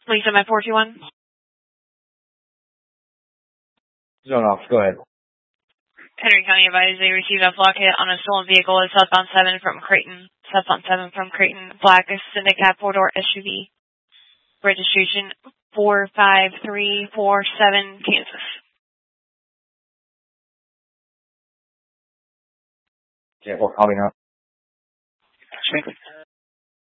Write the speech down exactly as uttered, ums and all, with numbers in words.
Lisa, my four two one. Zone off. Go ahead. Henry County advised they received a block hit on a stolen vehicle at southbound seven from Creighton. Southbound seven from Creighton. Black Civic cab four-door S U V. Registration four five three four seven, Kansas. Okay, well, call me now. Sure.